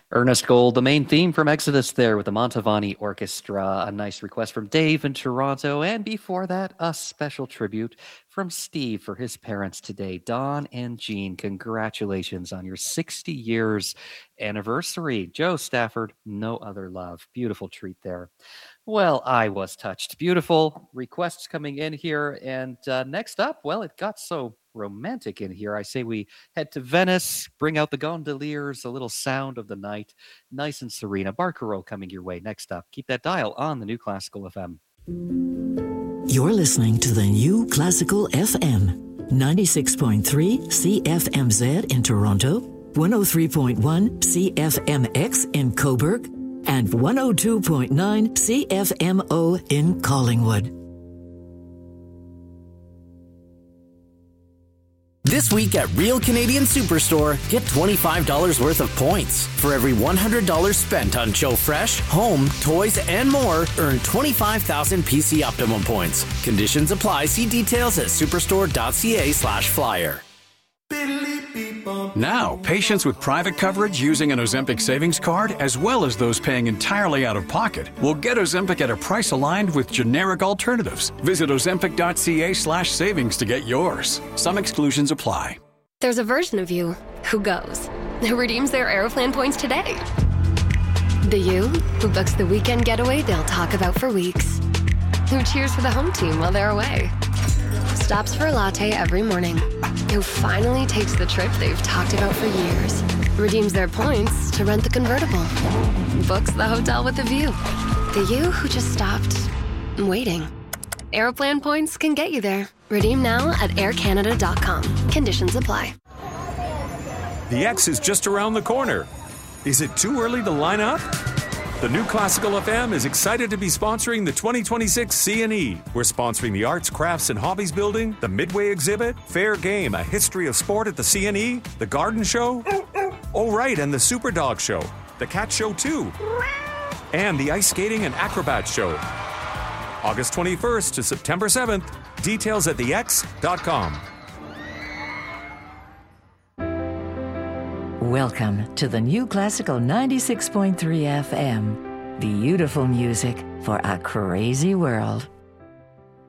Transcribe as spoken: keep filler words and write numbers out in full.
Ernest Gold, the main theme from Exodus there with the Mantovani Orchestra. A nice request from Dave in Toronto. And before that, a special tribute from Steve for his parents today. Don and Jean, congratulations on your sixty years anniversary. Joe Stafford, No Other Love. Beautiful treat there. Well, I was touched. Beautiful requests coming in here. And uh, next up, well, it got so romantic in here. I say we head to Venice, bring out the gondoliers, a little sound of the night, nice and serene. A Barcarolle coming your way next up. Keep that dial on the New Classical F M. You're listening to the New Classical F M, ninety-six point three C F M Z in Toronto, one oh three point one C F M X in Cobourg, and one oh two point nine C F M O in Collingwood. This week at Real Canadian Superstore, get twenty-five dollars worth of points. For every one hundred dollars spent on Joe Fresh, home, toys, and more, earn twenty-five thousand P C Optimum points. Conditions apply. See details at superstore.ca slash flyer. Now, patients with private coverage using an Ozempic savings card, as well as those paying entirely out of pocket, will get Ozempic at a price aligned with generic alternatives. Visit ozempic.ca slash savings to get yours. Some exclusions apply. There's a version of you who goes, who redeems their Aeroplan points today. The you who books the weekend getaway they'll talk about for weeks. Who cheers for the home team while they're away. Stops for a latte every morning. Who finally takes the trip they've talked about for years. Redeems their points to rent the convertible. Books the hotel with a view. The you who just stopped waiting. Aeroplan points can get you there. Redeem now at air canada dot com. Conditions apply. The X is just around the corner. Is it too early to line up? The New Classical F M is excited to be sponsoring the twenty twenty-six C N E. We're sponsoring the Arts, Crafts, and Hobbies Building, the Midway Exhibit, Fair Game, a history of sport at the C N E, the Garden Show, oh right, and the Super Dog Show, the Cat Show too, and the Ice Skating and Acrobat Show. August twenty-first to September seventh. Details at the x dot com. Welcome to the New Classical ninety-six point three F M. Beautiful music for a crazy world.